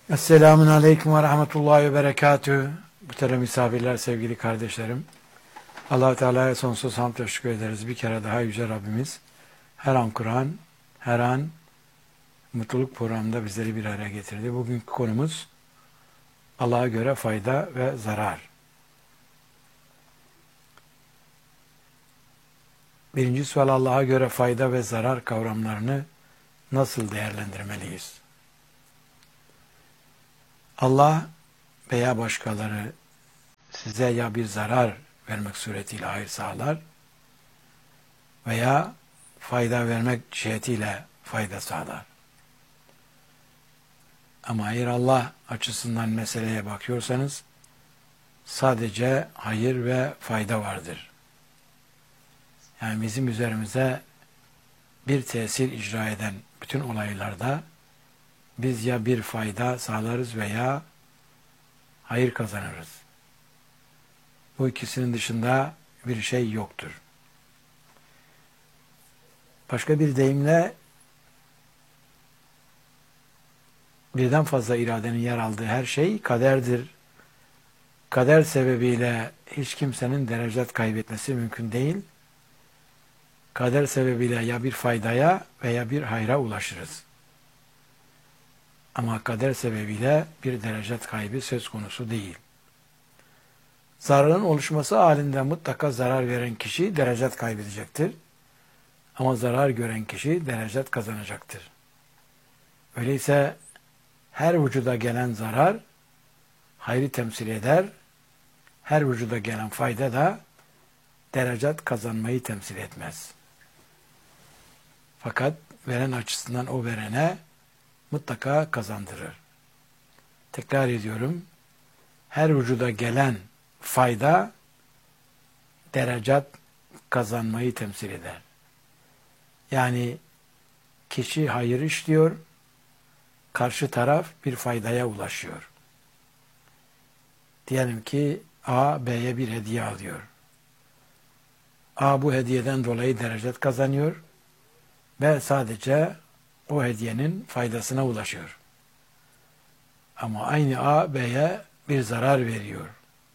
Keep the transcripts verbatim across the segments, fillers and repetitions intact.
Esselamun Aleyküm ve Rahmetullahi ve Berekatühü. Muhterem misafirler, sevgili kardeşlerim. Allah-u Teala'ya sonsuz hamd ve şükür ederiz. Bir kere daha Yüce Rabbimiz her an Kur'an, her an mutluluk programında bizleri bir araya getirdi. Bugünkü konumuz Allah'a göre fayda ve zarar. Birinci sual, Allah'a göre fayda ve zarar kavramlarını nasıl değerlendirmeliyiz? Allah veya başkaları size ya bir zarar vermek suretiyle hayır sağlar veya fayda vermek cihetiyle fayda sağlar. Ama eğer Allah açısından meseleye bakıyorsanız sadece hayır ve fayda vardır. Yani bizim üzerimize bir tesir icra eden bütün olaylarda biz ya bir fayda sağlarız veya hayır kazanırız. Bu ikisinin dışında bir şey yoktur. Başka bir deyimle birden fazla iradenin yer aldığı her şey kaderdir. Kader sebebiyle hiç kimsenin derecet kaybetmesi mümkün değil. Kader sebebiyle ya bir faydaya veya bir hayra ulaşırız. Ama kader sebebiyle bir derecet kaybı söz konusu değil. Zararın oluşması halinde mutlaka zarar veren kişi derecet kaybedecektir. Ama zarar gören kişi derecet kazanacaktır. Öyleyse her vücuda gelen zarar hayrı temsil eder. Her vücuda gelen fayda da derecet kazanmayı temsil etmez. Fakat veren açısından o verene mutlaka kazandırır. Tekrar ediyorum. Her vücuda gelen fayda derecet kazanmayı temsil eder. Yani kişi hayır işliyor, karşı taraf bir faydaya ulaşıyor. Diyelim ki A, B'ye bir hediye alıyor. A bu hediyeden dolayı derecet kazanıyor. B sadece o hediyenin faydasına ulaşıyor. Ama aynı A, B'ye bir zarar veriyor.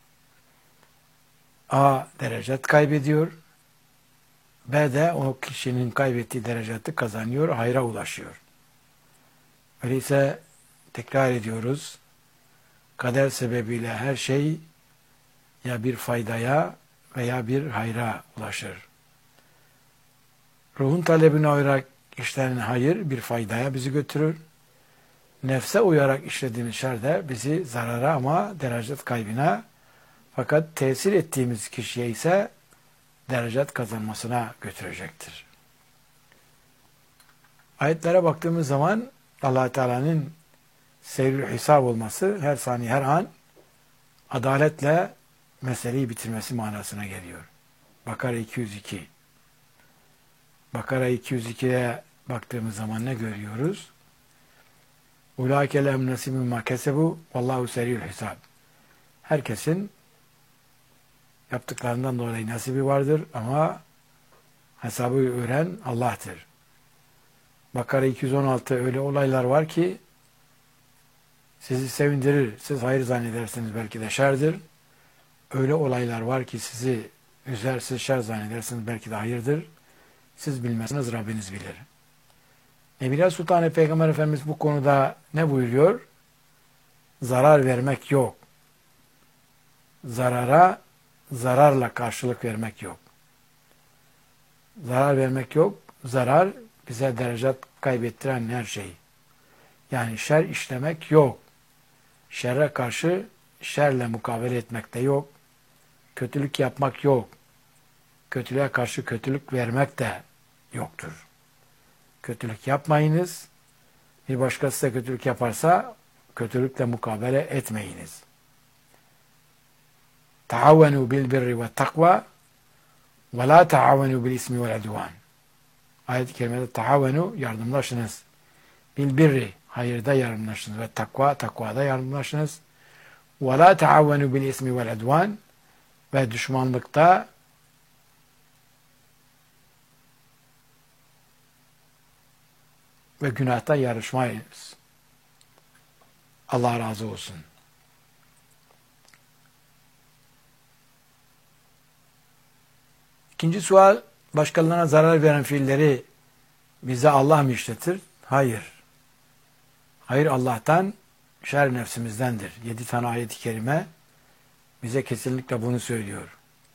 A derecet kaybediyor. B de o kişinin kaybettiği dereceti kazanıyor, hayra ulaşıyor. Öyleyse tekrar ediyoruz. Kader sebebiyle her şey ya bir faydaya veya bir hayra ulaşır. Ruhun talebine uyarak işlenen hayır bir faydaya bizi götürür. Nefse uyarak işlediğimiz şer de bizi zarara ama derecet kaybına, fakat tesir ettiğimiz kişiye ise derecet kazanmasına götürecektir. Ayetlere baktığımız zaman Allah Teala'nın seyrül hisab olması her saniye her an adaletle meseleyi bitirmesi manasına geliyor. Bakara iki yüz iki. Bakara iki yüz iki'ye baktığımız zaman ne görüyoruz? Ulaike lehum nasibun ma kesebu vallahu seriyul hisab. Herkesin yaptıklarından dolayı nasibi vardır ama hesabı öğren Allah'tır. Bakara iki yüz on altı öyle olaylar var ki sizi sevindirir, siz hayır zannedersiniz belki de şerdir. Öyle olaylar var ki sizi üzer, siz şer zannedersiniz belki de hayırdır. Siz bilmezsiniz, Rabbiniz bilir. Nebiler Sultanı Peygamber Efendimiz bu konuda ne buyuruyor? Zarar vermek yok. Zarara zararla karşılık vermek yok. Zarar vermek yok. Zarar bize derecet kaybettiren her şey. Yani şer işlemek yok. Şerre karşı şerle mukabele etmek de yok. Kötülük yapmak yok. Kötülüğe karşı kötülük vermek de yoktur. Kötülük yapmayınız. Bir başkası da kötülük yaparsa kötülükle mukabele etmeyiniz. Taavvenu bil birri ve takva ve la taavvenu bil ismi vel udvan. Ayet-i kerimede taavvenu yardımlaşınız. Bil birri hayırda yardımlaşınız ve takva takvada yardımlaşınız. Ve la taavvenu bil ismi vel udvan ve düşmanlıkta ve günahta yarışmayınız. Allah razı olsun. İkinci sual, başkalarına zarar veren fiilleri bize Allah mı işletir? Hayır. Hayır Allah'tan, şer nefsimizdendir. Yedi tane ayet-i kerime bize kesinlikle bunu söylüyor.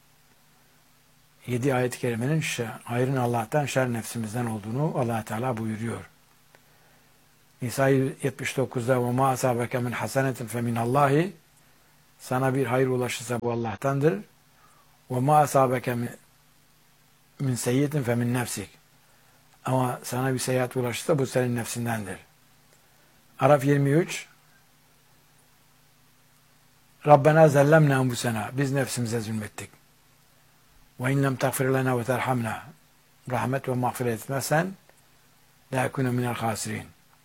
Yedi ayet-i kerimenin hayrın Allah'tan, şer nefsimizden olduğunu Allah Teala buyuruyor. Nisa yetmiş dokuzda وَمَا أَصَابَكَ مِنْ حَسَنَةٍ فَمِنَ اللّٰهِ Sana bir hayır ulaşırsa bu Allah'tandır. وَمَا أَصَابَكَ مِنْ سَيِّئَةٍ فَمِنْ نَفْسِكَ Ama sana bir seyahat ulaşırsa bu senin nefsindendir. Araf yirmi üç Rabbena zellemne enbusena Biz nefsimize zulmettik. Ve in lem tagfir lena ve terhamna rahmet ve mağfiret etmezsen la yekunu minel hasirin.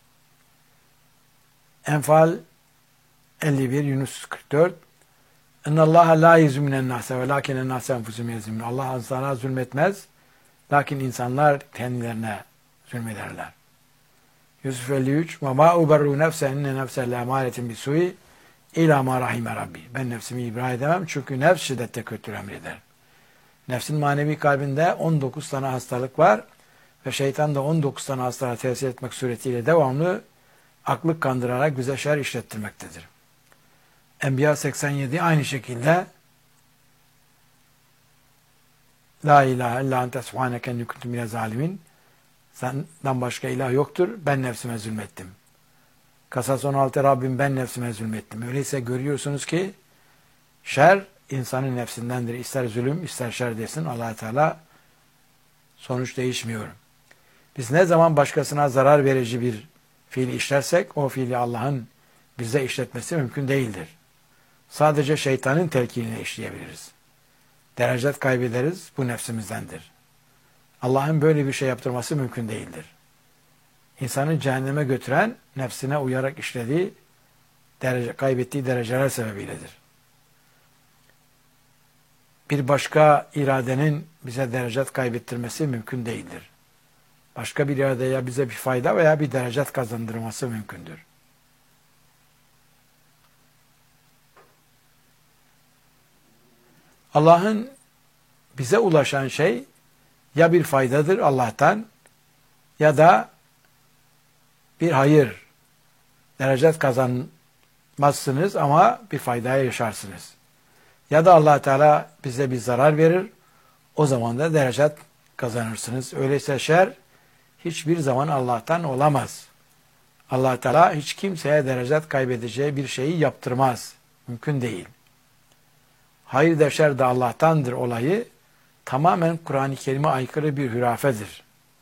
Enfal elli bir Yunus kırk dört İnnallaha la yezminen nase ve lakinen nase enfusum yezmun. Allah insana zulmetmez. Lakin insanlar kendilerine zulmederler. Yusuf elli üç ve ma uberru nefse inne nefse la emaretin bisu'i ila ma rahime rabbi. Ben nefsimi ibra edemem çünkü nefs şiddette kötü emreder. Nefsin manevi kalbinde on dokuz tane hastalık var ve şeytan da on dokuz tane hastalığa tesir etmek suretiyle devamlı aklı kandırarak bize şer işlettirmektedir. Enbiya seksen yedi aynı şekilde La ilahe illa ente subhaneke inni kuntu minez zalimin. Senden başka ilah yoktur. Ben nefsime zulmettim. Kasas on altı Rabbim ben nefsime zulmettim. Öyleyse görüyorsunuz ki şer insanın nefsindendir. İster zulüm ister şer desin Allah Teala sonuç değişmiyor. Biz ne zaman başkasına zarar verici bir fiil işlersek o fiili Allah'ın bize işletmesi mümkün değildir. Sadece şeytanın telkinine işleyebiliriz. Derecet kaybederiz. Bu nefsimizdendir. Allah'ın böyle bir şey yaptırması mümkün değildir. İnsanı cehenneme götüren nefsine uyarak işlediği, derece, kaybettiği dereceler sebebiyledir. Bir başka iradenin bize derecet kaybettirmesi mümkün değildir. Başka bir iradeye bize bir fayda veya bir derecet kazandırması mümkündür. Allah'ın bize ulaşan şey ya bir faydadır Allah'tan ya da bir hayır. Derecet kazanmazsınız ama bir faydaya yaşarsınız. Ya da Allah Teala bize bir zarar verir. O zaman da derecet kazanırsınız. Öyleyse şer hiçbir zaman Allah'tan olamaz. Allah Teala hiç kimseye derecet kaybedeceği bir şeyi yaptırmaz. Mümkün değil. Hayır da şer de Allah'tandır olayı tamamen Kur'an-ı Kerim'e aykırı bir hürafedir.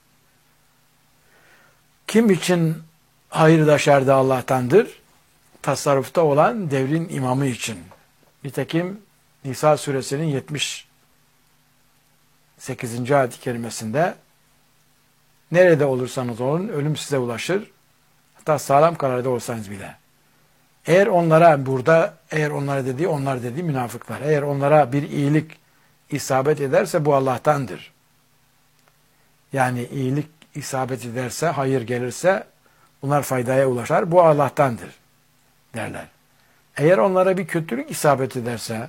Kim için hayır da şer de Allah'tandır? Tasarrufta olan devrin imamı için. Nitekim Nisa suresinin yetmiş sekizinci ayet-i kerimesinde nerede olursanız olun ölüm size ulaşır. Hatta sağlam kararda olsanız bile. Eğer onlara burada, eğer onlara dediği, onlar dediği münafıklar. Eğer onlara bir iyilik isabet ederse bu Allah'tandır. Yani iyilik isabet ederse, hayır gelirse bunlar faydaya ulaşar. Bu Allah'tandır derler. Eğer onlara bir kötülük isabet ederse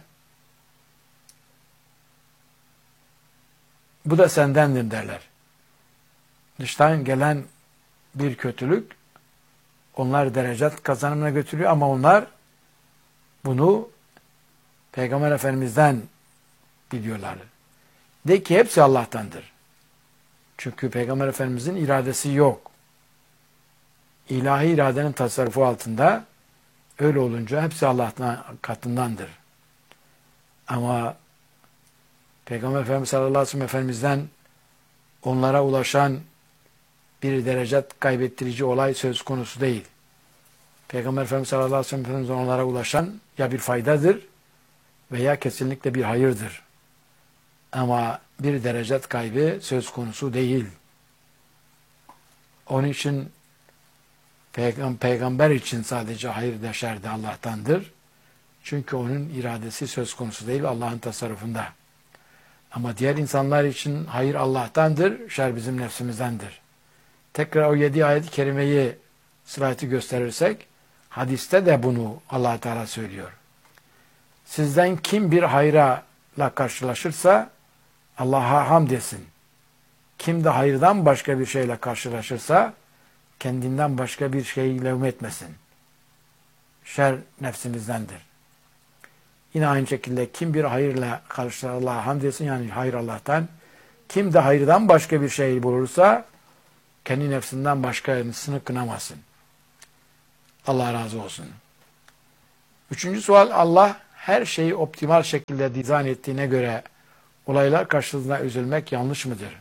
bu da sendendir derler. Dıştan gelen bir kötülük onlar derecet kazanımına götürüyor ama onlar bunu Peygamber Efendimiz'den biliyorlar. De ki hepsi Allah'tandır. Çünkü Peygamber Efendimiz'in iradesi yok. İlahi iradenin tasarrufu altında öyle olunca hepsi Allah'tan katındandır. Ama Peygamber Efendimiz sallallahu aleyhi ve sellem Efendimiz'den onlara ulaşan bir derecet kaybettirici olay söz konusu değil. Peygamber Efendimiz sallallahu aleyhi ve sellem Efendimiz'den onlara ulaşan ya bir faydadır veya kesinlikle bir hayırdır. Ama bir derecet kaybı söz konusu değil. Onun için peygamber için sadece hayır da şer de Allah'tandır. Çünkü onun iradesi söz konusu değil, Allah'ın tasarrufunda. Ama diğer insanlar için hayır Allah'tandır, şer bizim nefsimizdendir. Tekrar o yedi ayet-i kerimeyi sırayeti gösterirsek, Hadiste de bunu Allah Teala söylüyor. Sizden kim bir hayırla karşılaşırsa Allah'a hamd etsin. Kim de hayırdan başka bir şeyle karşılaşırsa kendinden başka bir şey levm etmesin. Şer nefsimizdendir. Yine aynı şekilde kim bir hayırla karşılaşırsa Allah'a hamd etsin, yani hayır Allah'tan. Kim de hayırdan başka bir şey bulursa kendi nefsinden başkasını kınamasın. Allah razı olsun. Üçüncü sual, Allah her şeyi optimal şekilde dizayn ettiğine göre olaylar karşısında üzülmek yanlış mıdır?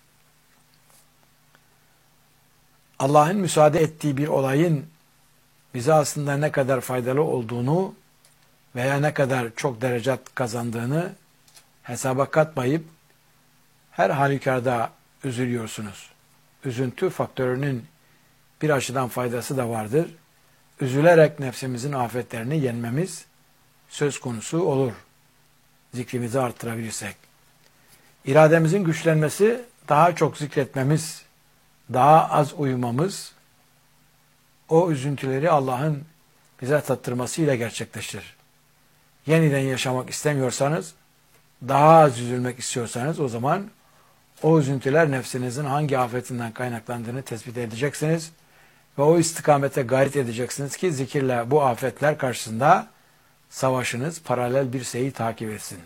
Allah'ın müsaade ettiği bir olayın bize aslında ne kadar faydalı olduğunu veya ne kadar çok derecat kazandığını hesaba katmayıp her halükarda üzülüyorsunuz. Üzüntü faktörünün bir açıdan faydası da vardır. Üzülerek nefsimizin afetlerini yenmemiz söz konusu olur. Zikrimizi arttırabilirsek. İrademizin güçlenmesi, daha çok zikretmemiz, daha az uyumamız, o üzüntüleri Allah'ın bize tattırmasıyla gerçekleşir. Yeniden yaşamak istemiyorsanız, daha az üzülmek istiyorsanız o zaman o üzüntüler nefsinizin hangi afetinden kaynaklandığını tespit edeceksiniz ve o istikamete gayret edeceksiniz ki zikirle bu afetler karşısında savaşınız paralel bir seyir takip etsin.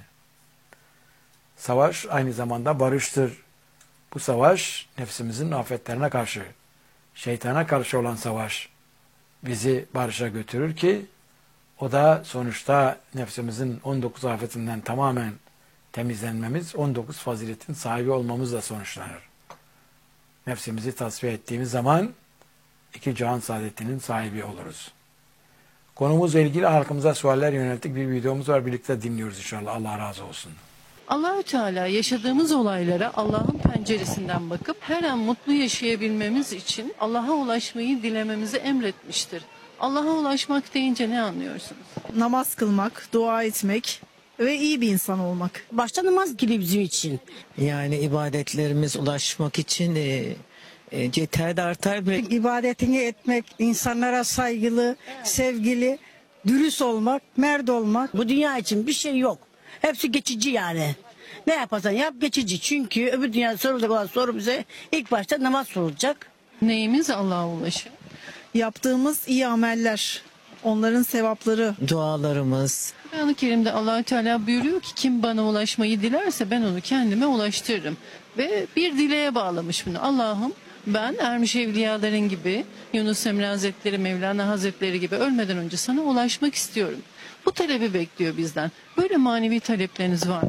Savaş aynı zamanda barıştır. Bu savaş nefsimizin afetlerine karşı, şeytana karşı olan savaş bizi barışa götürür ki o da sonuçta nefsimizin on dokuz afetinden tamamen temizlenmemiz, on dokuz faziletin sahibi olmamızla sonuçlanır. Nefsimizi tasfiye ettiğimiz zaman iki cihan saadetinin sahibi oluruz. Konumuzla ilgili halkımıza sualler yönelttik bir videomuz var. Birlikte dinliyoruz inşallah. Allah razı olsun. Allahü Teala yaşadığımız olaylara Allah'ın penceresinden bakıp her an mutlu yaşayabilmemiz için Allah'a ulaşmayı dilememizi emretmiştir. Allah'a ulaşmak deyince ne anlıyorsunuz? Namaz kılmak, dua etmek ve iyi bir insan olmak. Başta namaz gibi bizim için. Yani ibadetlerimiz ulaşmak için e, e, yeter de artar. Ve İbadetini etmek, insanlara saygılı, sevgili, dürüst olmak, mert olmak. Bu dünya için bir şey yok. Hepsi geçici yani. Ne yaparsan yap geçici. Çünkü öbür dünyada sorulacak olan soru bize ilk başta namaz sorulacak. Neyimiz Allah'a ulaşır? Yaptığımız iyi ameller, onların sevapları. dualarımız. Kur'an-ı Kerim'de Allahü Teala buyuruyor ki kim bana ulaşmayı dilerse ben onu kendime ulaştırırım. Ve bir dileğe bağlamış bunu. Allah'ım ben ermiş evliyaların gibi, Yunus Emre Hazretleri, Mevlana Hazretleri gibi ölmeden önce sana ulaşmak istiyorum. Bu talebi bekliyor bizden. Böyle manevi talepleriniz var mı?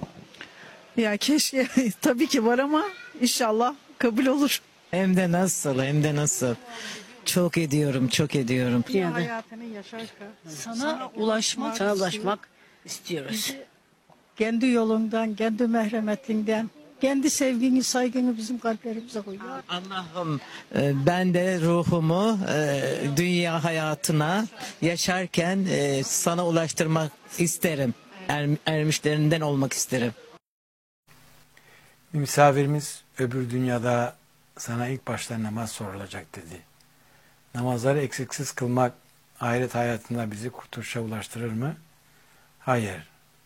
Ya keşke, tabii ki var ama inşallah kabul olur. Hem de nasıl hem de nasıl. Çok ediyorum çok ediyorum. Yani Hayatını yaşarken Sana ulaşmak, sana ulaşmak istiyoruz. kendi yolundan, kendi merhametinden, kendi sevgini, saygını bizim kalplerimize koy. Allah'ım e, ben de ruhumu e, dünya hayatına yaşarken e, sana ulaştırmak isterim. Er, ermişlerinden olmak isterim. Bir misafirimiz öbür dünyada sana ilk başta namaz sorulacak dedi. Namazları eksiksiz kılmak ahiret hayatında bizi kurtuluşa ulaştırır mı? Hayır.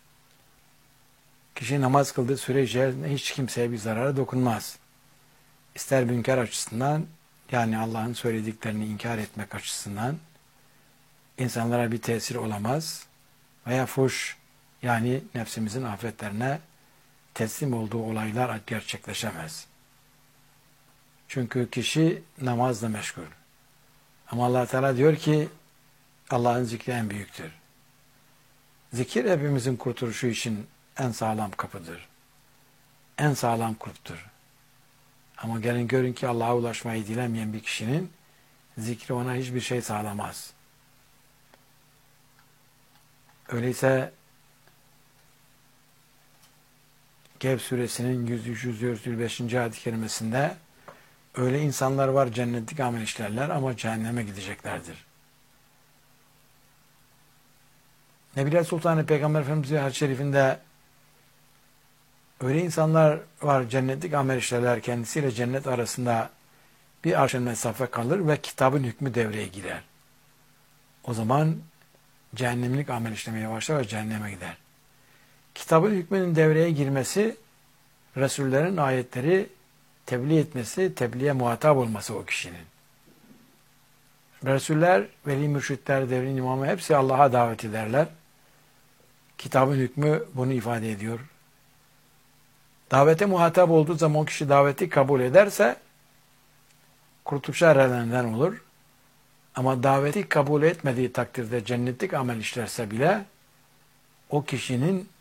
Kişi namaz kıldığı süre içerisinde hiç kimseye bir zararı dokunmaz. İster münker açısından, yani Allah'ın söylediklerini inkar etmek açısından insanlara bir tesir olamaz veya fuş, yani nefsimizin afetlerine teslim olduğu olaylar gerçekleşemez. Çünkü kişi namazla meşgul. Ama Allah Teala diyor ki Allah'ın zikri en büyüktür. Zikir hepimizin kurtuluşu için en sağlam kapıdır. En sağlam kulptur. Ama gelin görün ki Allah'a ulaşmayı dilemeyen bir kişinin zikri ona hiçbir şey sağlamaz. Öyleyse Kehf suresinin yüz üç yüz beşinci ayet-i kerimesinde öyle insanlar var cennetlik amel işlerler ama cehenneme gideceklerdir. Nebiler Sultanı Peygamber Efendimiz hadis-i şerifinde öyle insanlar var cennetlik amel işlerler, kendisiyle cennet arasında bir arşın mesafe kalır ve kitabın hükmü devreye girer. o zaman cehennemlik amel işlemeye başlar ve cehenneme gider. Kitabın hükmünün devreye girmesi, Resullerin ayetleri tebliğ etmesi, tebliğe muhatap olması o kişinin. Resuller, veli mürşitler, devrin imamı hepsi Allah'a davet ederler. Kitabın hükmü bunu ifade ediyor. Davete muhatap olduğu zaman o kişi daveti kabul ederse kurtuluşa erenlerden olur. Ama daveti kabul etmediği takdirde cennetlik amel işlerse bile o kişinin